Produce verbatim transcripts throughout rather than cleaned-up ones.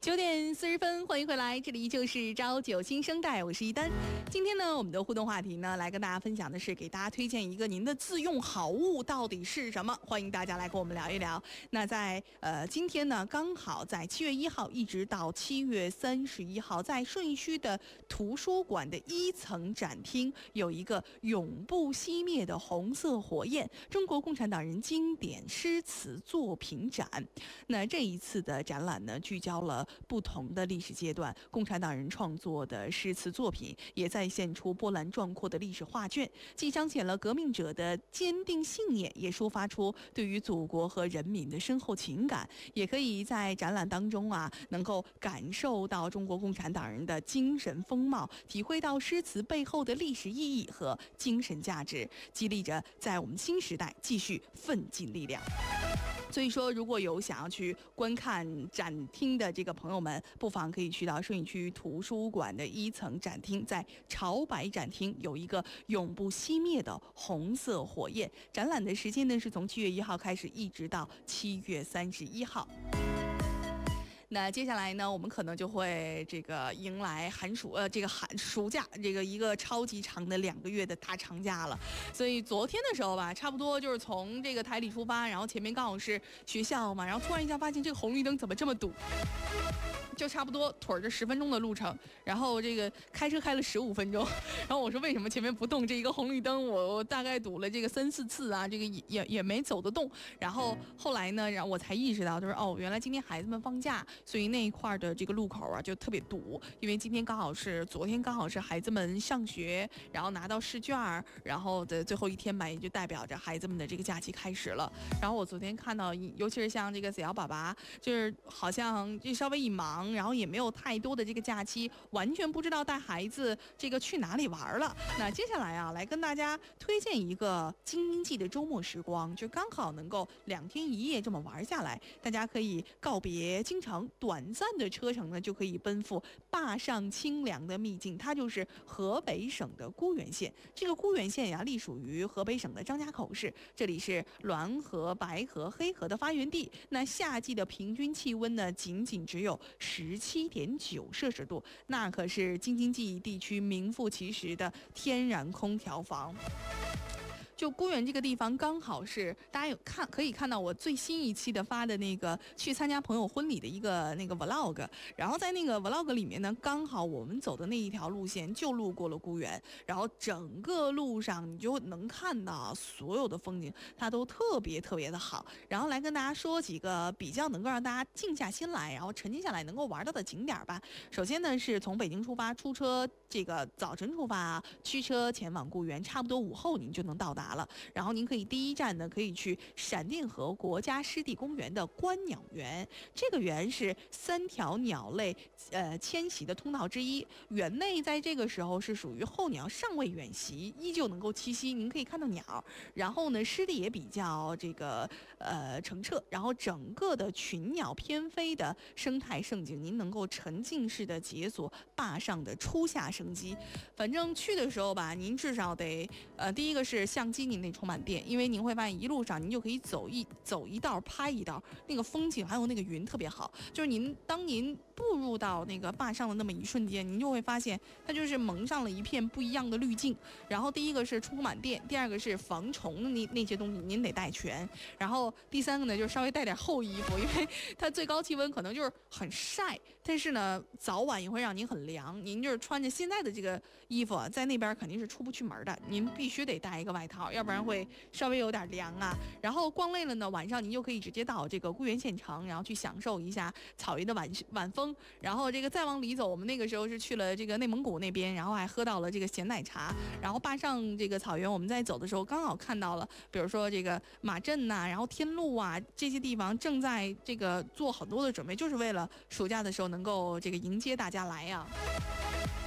九点四十分，欢迎回来，这里就是朝九新生代，我是一丹。今天呢，我们的互动话题呢，来跟大家分享的是给大家推荐一个您的自用好物到底是什么？欢迎大家来跟我们聊一聊。那在呃今天呢，刚好在七月一号一直到七月三十一号，在顺义区的图书馆的一层展厅有一个永不熄灭的红色火焰——中国共产党人经典诗词作品展。那这一次的展览呢，聚焦了不同的历史阶段，共产党人创作的诗词作品也再现出波澜壮阔的历史画卷，既彰显了革命者的坚定信念，也抒发出对于祖国和人民的深厚情感。也可以在展览当中啊，能够感受到中国共产党人的精神风貌，体会到诗词背后的历史意义和精神价值，激励着在我们新时代继续奋进力量。所以说，如果有想要去观看展厅的这个朋友们，不妨可以去到顺义区图书馆的一层展厅，在潮白展厅有一个永不熄灭的红色火焰。展览的时间呢，是从七月一号开始，一直到七月三十一号。那接下来呢，我们可能就会这个迎来寒暑呃这个寒暑假这个一个超级长的两个月的大长假了。所以昨天的时候吧，差不多就是从这个台里出发，然后前面刚好是学校嘛，然后突然一下发现这个红绿灯怎么这么堵。就差不多腿着十分钟的路程，然后这个开车开了十五分钟，然后我说为什么前面不动这一个红绿灯，我我大概堵了这个三四次啊，这个也也也没走得动。然后后来呢，然后我才意识到，就是哦，原来今天孩子们放假，所以那一块的这个路口啊就特别堵，因为今天刚好是昨天刚好是孩子们上学，然后拿到试卷，然后的最后一天吧，也就代表着孩子们的这个假期开始了。然后我昨天看到，尤其是像这个子瑶爸爸，就是好像就稍微一忙。然后也没有太多的这个假期，完全不知道带孩子这个去哪里玩了。那接下来啊，来跟大家推荐一个京津冀的周末时光，就刚好能够两天一夜这么玩下来。大家可以告别京城，短暂的车程呢，就可以奔赴坝上清凉的秘境，它就是河北省的沽源县。这个沽源县呀，隶属于河北省的张家口市，这里是滦河、白河、黑河的发源地。那夏季的平均气温呢，仅仅只有十七点九摄氏度，那可是京津冀地区名副其实的天然空调房。就沽源这个地方刚好是大家有看可以看到我最新一期的发的那个去参加朋友婚礼的一个那个 vlog， 然后在那个 vlog 里面呢，刚好我们走的那一条路线就路过了沽源，然后整个路上你就能看到所有的风景，它都特别特别的好。然后来跟大家说几个比较能够让大家静下心来，然后沉浸下来能够玩到的景点吧。首先呢，是从北京出发，出车这个早晨出发啊，驱车前往沽源，差不多午后您就能到达了。然后您可以第一站呢，可以去闪电河国家湿地公园的观鸟园。这个园是三条鸟类呃迁徙的通道之一，园内在这个时候是属于候鸟尚未远徙，依旧能够栖息，您可以看到鸟。然后呢，湿地也比较这个呃澄澈，然后整个的群鸟翩飞的生态盛景，您能够沉浸式的解锁坝上的初夏生机。反正去的时候吧，您至少得呃第一个是相机您得充满电，因为您会发现一路上您就可以走一走一道拍一道，那个风景还有那个云特别好。就是您当您步入到那个坝上的那么一瞬间，您就会发现它就是蒙上了一片不一样的滤镜。然后第一个是充满电，第二个是防虫那那些东西您得带全，然后第三个呢就是稍微带点厚衣服，因为它最高气温可能就是很晒，但是呢早晚也会让您很凉。您就是穿着现在的这个衣服在那边肯定是出不去门的，您必须得带一个外套，要不然会稍微有点凉啊。然后逛累了呢，晚上您就可以直接到这个沽源县城，然后去享受一下草原的晚晚风。然后这个再往里走，我们那个时候是去了这个内蒙古那边，然后还喝到了这个咸奶茶。然后坝上这个草原，我们在走的时候刚好看到了，比如说这个马镇呐、啊，然后天路啊这些地方正在这个做很多的准备，就是为了暑假的时候能够这个迎接大家来呀、啊。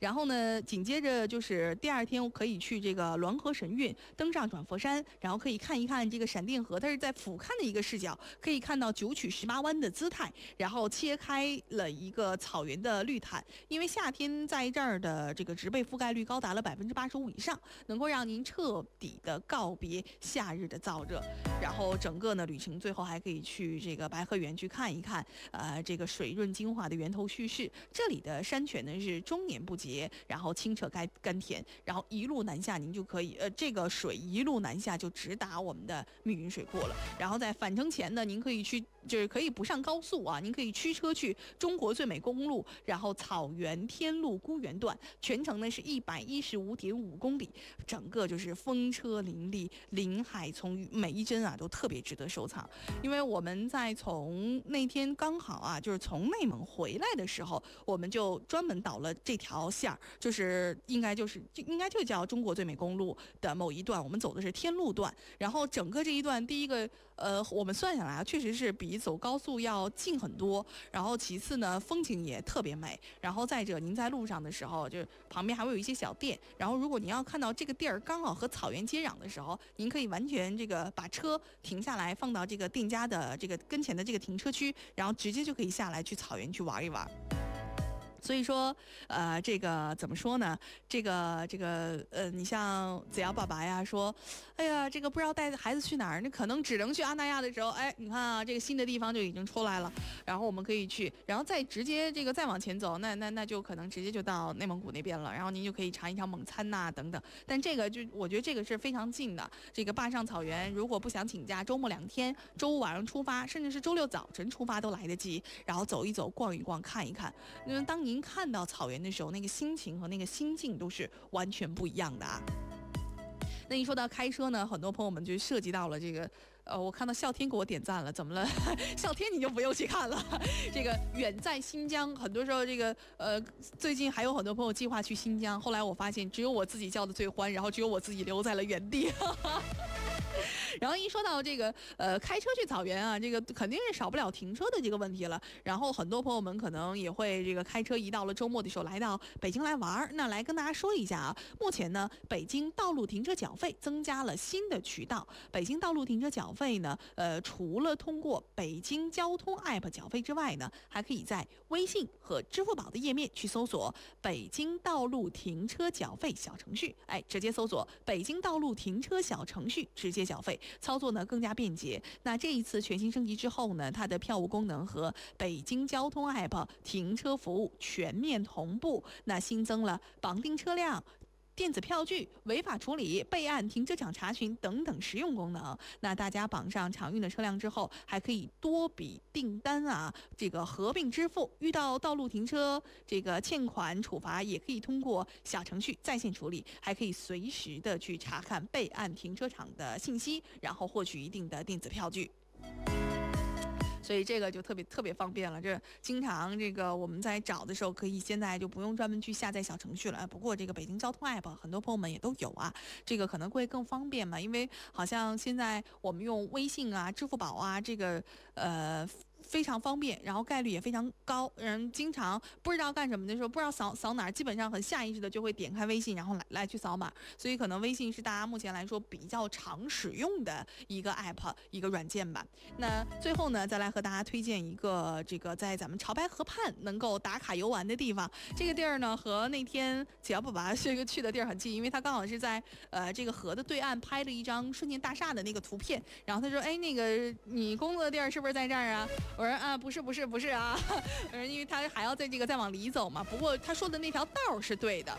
然后呢，紧接着就是第二天可以去这个滦河神韵，登上转佛山，然后可以看一看这个闪电河，它是在俯瞰的一个视角，可以看到九曲十八弯的姿态，然后切开了一个草原的绿毯。因为夏天在这儿的这个植被覆盖率高达了百分之八十五以上，能够让您彻底的告别夏日的燥热。然后整个呢旅程最后还可以去这个白河园去看一看，呃，这个水润精华的源头叙事。这里的山泉呢是终年不竭，然后清澈甘甘甜，然后一路南下，您就可以呃这个水一路南下就直达我们的密云水库了。然后在返程前呢，您可以去就是可以不上高速啊，您可以驱车去中国最美公路，然后草原天路孤园段，全程呢是一百一十五点五公里，整个就是风车林立，林海葱郁，每一帧啊都特别值得收藏。因为我们在从那天刚好啊，就是从内蒙回来的时候，我们就专门导了这条线儿，就是应该就是就应该就叫中国最美公路的某一段，我们走的是天路段，然后整个这一段，第一个呃，我们算下来啊，确实是比走高速要近很多，然后其次呢，风景也特别美，然后再者您在路上的时候，就是旁边还会有一些小店，然后如果您要看到这个地儿刚好和草原接壤的时候，您可以完全这个把车停下来，放到这个店家的这个跟前的这个停车区，然后直接就可以下来去草原去玩一玩。所以说，呃，这个怎么说呢？这个这个呃，你像子瑶爸爸呀，说，哎呀，这个不知道带孩子去哪儿，那可能只能去阿那亚的时候，哎，你看啊，这个新的地方就已经出来了，然后我们可以去，然后再直接这个再往前走，那那那就可能直接就到内蒙古那边了，然后您就可以尝一尝蒙餐呐、啊、等等。但这个就我觉得这个是非常近的，这个坝上草原，如果不想请假，周末两天，周五晚上出发，甚至是周六早晨出发都来得及，然后走一走，逛一逛，看一看。因为当您看到草原的时候，那个心情和那个心境都是完全不一样的啊。那一说到开车呢，很多朋友们就涉及到了这个，呃，我看到笑天给我点赞了，怎么了？笑天你就不用去看了。这个远在新疆，很多时候这个呃，最近还有很多朋友计划去新疆，后来我发现只有我自己叫的最欢，然后只有我自己留在了原地。然后一说到这个呃开车去草原啊，这个肯定是少不了停车的这个问题了。然后很多朋友们可能也会这个开车一到了周末的时候来到北京来玩。那来跟大家说一下啊，目前呢北京道路停车缴费增加了新的渠道。北京道路停车缴费呢，呃除了通过北京交通 A P P 缴费之外呢，还可以在微信和支付宝的页面去搜索北京道路停车缴费小程序，哎，直接搜索北京道路停车小程序，直接缴费。操作呢更加便捷。那这一次全新升级之后呢，它的票务功能和北京交通 A P P 停车服务全面同步。那新增了绑定车辆、电子票据、违法处理、备案、停车场查询等等实用功能。那大家绑上常用的车辆之后，还可以多笔订单啊，这个合并支付。遇到道路停车这个欠款处罚，也可以通过小程序在线处理，还可以随时的去查看备案停车场的信息，然后获取一定的电子票据。所以这个就特别特别方便了，这经常这个我们在找的时候，可以现在就不用专门去下载小程序了。不过这个北京交通 A P P 很多朋友们也都有啊，这个可能会更方便嘛，因为好像现在我们用微信啊、支付宝啊，这个呃。非常方便，然后概率也非常高。人经常不知道干什么的时候，不知道扫扫哪儿，基本上很下意识的就会点开微信，然后来来去扫码。所以可能微信是大家目前来说比较常使用的一个 app 一个软件吧。那最后呢，再来和大家推荐一个这个在咱们潮白河畔能够打卡游玩的地方。这个地儿呢和那天子瑶爸爸这个去的地儿很近，因为他刚好是在呃这个河的对岸拍了一张顺天大厦的那个图片。然后他说：“哎，那个你工作的地儿是不是在这儿啊？”我说啊，不是不是不是啊，因为他还要在这个再往里走嘛。不过他说的那条道是对的。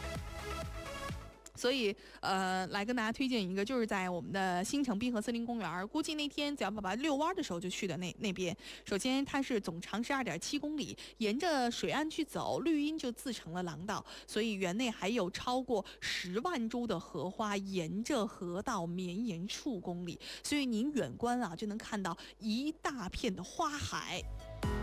所以，呃，来跟大家推荐一个，就是在我们的新城滨河森林公园。估计那天子瑶爸爸遛弯的时候就去的那那边。首先，它是总长是二点七公里，沿着水岸去走，绿荫就自成了廊道。所以园内还有超过十万株的荷花，沿着河道绵延数公里。所以您远观啊，就能看到一大片的花海。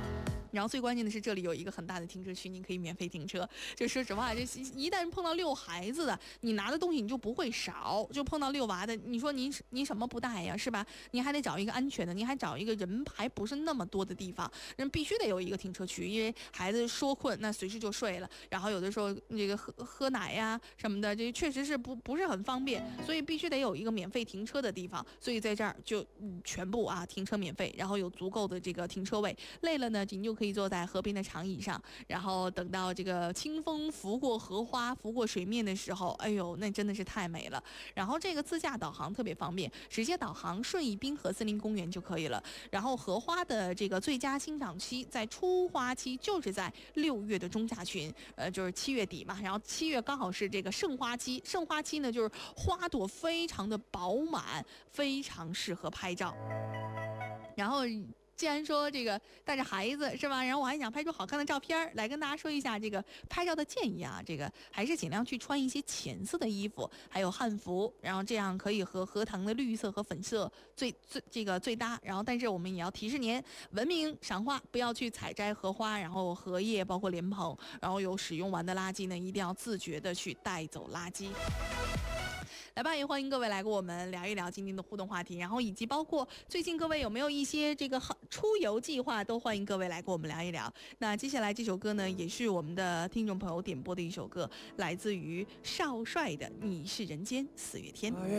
然后最关键的是，这里有一个很大的停车区，你可以免费停车。就说实话，这一旦碰到遛孩子的，你拿的东西你就不会少。就碰到遛娃的，你说您您什么不带呀，是吧？你还得找一个安全的，你还找一个人还不是那么多的地方，人必须得有一个停车区，因为孩子说困，那随时就睡了。然后有的时候这个喝喝奶呀什么的，这确实是不不是很方便，所以必须得有一个免费停车的地方。所以在这儿就嗯全部啊停车免费，然后有足够的这个停车位。累了呢，您就可以坐在河边的长椅上，然后等到这个清风拂过荷花、拂过水面的时候，哎呦，那真的是太美了。然后这个自驾导航特别方便，直接导航顺义滨河森林公园就可以了。然后荷花的这个最佳欣赏期在初花期，就是在六月的中下旬，呃，就是七月底嘛。然后七月刚好是这个盛花期，盛花期呢就是花朵非常的饱满，非常适合拍照。然后既然说这个带着孩子是吧，然后我还想拍出好看的照片，来跟大家说一下这个拍照的建议啊，这个还是尽量去穿一些浅色的衣服，还有汉服，然后这样可以和荷塘的绿色和粉色最最这个最搭。然后但是我们也要提示您，文明赏花，不要去采摘荷花，然后荷叶包括莲蓬，然后有使用完的垃圾呢，一定要自觉的去带走垃圾。来吧，也欢迎各位来跟我们聊一聊今天的互动话题，然后以及包括最近各位有没有一些这个出游计划，都欢迎各位来跟我们聊一聊。那接下来这首歌呢，也是我们的听众朋友点播的一首歌，来自于少帅的《你是人间四月天》。